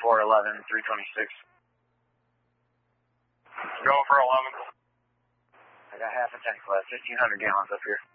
411, 326. Go for 11. I got half a tank left, 1,500 gallons up here.